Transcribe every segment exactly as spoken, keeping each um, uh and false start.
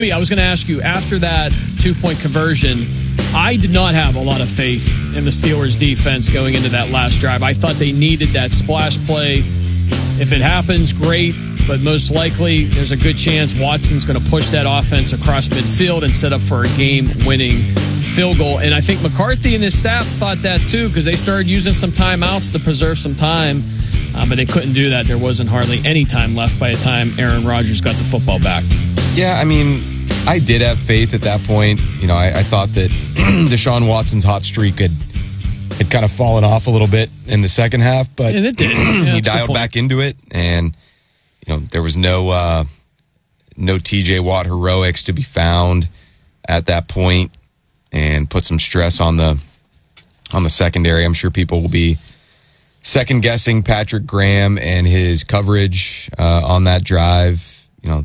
I was going to ask you, after that two-point conversion, I did not have a lot of faith in the Steelers' defense going into that last drive. I thought they needed that splash play. If it happens, great, but most likely there's a good chance Watson's going to push that offense across midfield and set up for a game-winning field goal. And I think McCarthy and his staff thought that too, because they started using some timeouts to preserve some time, uh, but they couldn't do that. There wasn't hardly any time left by the time Aaron Rodgers got the football back. Yeah, I mean, I did have faith at that point. You know, I, I thought that Deshaun Watson's hot streak had had kind of fallen off a little bit in the second half, but and it did. Yeah, he dialed back into it, and you know there was no uh, no T J Watt heroics to be found at that point, and put some stress on the on the secondary. I'm sure people will be second guessing Patrick Graham and his coverage uh, on that drive. You know,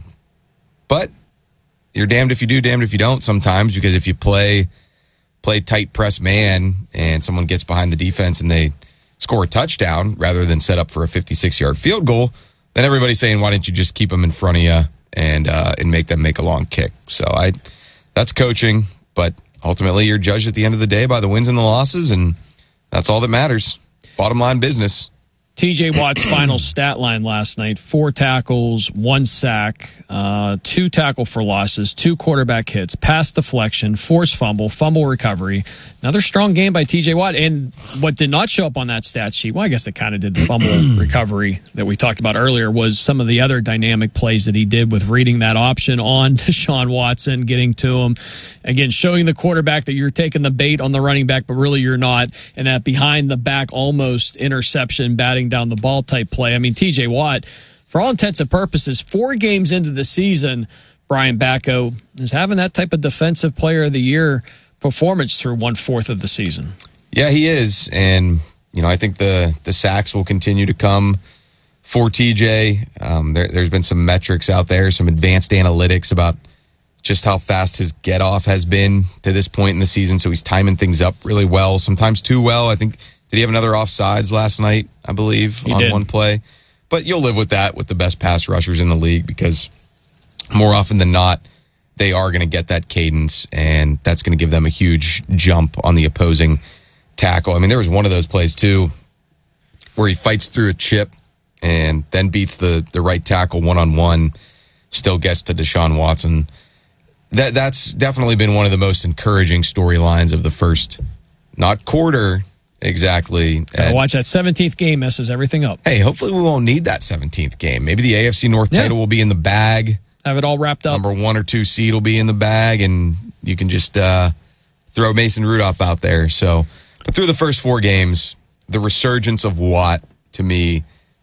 but you're damned if you do, damned if you don't sometimes, because if you play play tight press man and someone gets behind the defense and they score a touchdown rather than set up for a fifty-six-yard field goal, then everybody's saying, why didn't you just keep them in front of you and uh, and make them make a long kick? So I, that's coaching, but ultimately you're judged at the end of the day by the wins and the losses, and that's all that matters. Bottom line business. T J Watt's final stat line last night: four tackles, one sack, uh, two tackle for losses, two quarterback hits, pass deflection, forced fumble, fumble recovery. Another strong game by T J Watt. And what did not show up on that stat sheet, well, I guess it kind of did, the fumble recovery that we talked about earlier, was some of the other dynamic plays that he did with reading that option on Deshaun Watson, getting to him. Again, showing the quarterback that you're taking the bait on the running back, but really you're not. And that behind the back almost interception, batting down the ball type play. I mean, T J Watt, for all intents and purposes, four games into the season, Brian Backo is having that type of defensive player of the year performance through one-fourth of the season. Yeah, he is. And, you know, I think the, the sacks will continue to come for T J. Um, there, there's been some metrics out there, some advanced analytics about just how fast his get-off has been to this point in the season. So he's timing things up really well, sometimes too well. I think, did he have another offsides last night, I believe, he on did. one play? But you'll live with that with the best pass rushers in the league, because more often than not, they are going to get that cadence, and that's going to give them a huge jump on the opposing tackle. I mean, there was one of those plays, too, where he fights through a chip and then beats the, the right tackle one-on-one, still gets to Deshaun Watson. That That's definitely been one of the most encouraging storylines of the first, not quarter exactly. Gotta watch that seventeenth game, messes everything up. Hey, hopefully we won't need that seventeenth game. Maybe the A F C North Yeah. title will be in the bag. Have it all wrapped up. Number one or two seed will be in the bag, and you can just uh, throw Mason Rudolph out there. So, but through the first four games, the resurgence of Watt, to me,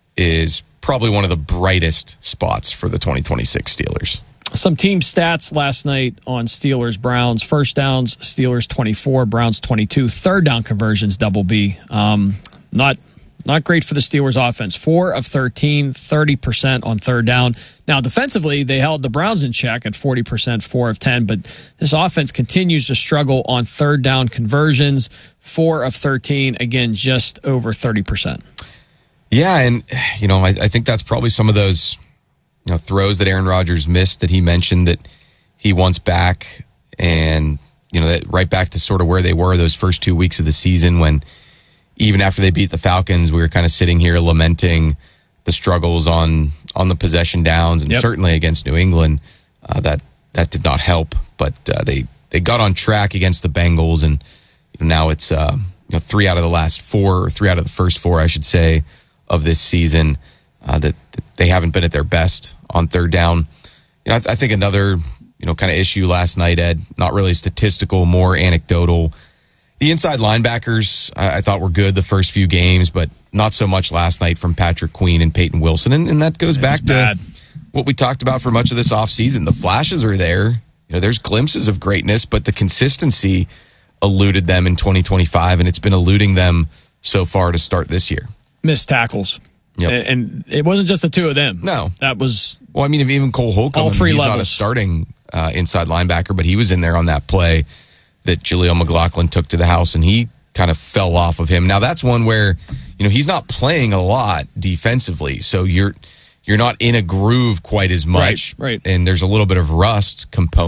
is probably one of the brightest spots for the twenty twenty-six Steelers. Some team stats last night on Steelers-Browns. First downs, Steelers twenty-four, Browns twenty-two. Third down conversions, double B. Um, not not great for the Steelers offense. four of thirteen, thirty percent on third down. Now, defensively, they held the Browns in check at forty percent, four of ten, but this offense continues to struggle on third down conversions. four of thirteen, again, just over thirty percent. Yeah, and, you know, I, I think that's probably some of those, you know, throws that Aaron Rodgers missed that he mentioned that he wants back, and, you know, that right back to sort of where they were those first two weeks of the season, when even after they beat the Falcons, we were kind of sitting here lamenting the struggles on on the possession downs, and Yep. certainly against New England, uh, that that did not help. But uh, they they got on track against the Bengals, and you know, now it's uh, you know three out of the last four, or three out of the first four, I should say, of this season uh, that, that they haven't been at their best on third down. You know, I, I think another you know kind of issue last night, Ed, not really statistical, more anecdotal. The inside linebackers, I, I thought were good the first few games, but not so much last night from Patrick Queen and Peyton Wilson. And, and that goes back to bad. what we talked about for much of this offseason. The flashes are there. You know, there's glimpses of greatness, but the consistency eluded them in twenty twenty-five, and it's been eluding them so far to start this year. Missed tackles. Yep. And it wasn't just the two of them. No. That was... Well, I mean, even Cole Holcomb, All three he's levels. not a starting uh, inside linebacker, but he was in there on that play that Jaleel McLaughlin took to the house, and he kind of fell off of him. Now, that's one where, you know, he's not playing a lot defensively, so you're you're not in a groove quite as much, Right, right. and there's a little bit of rust component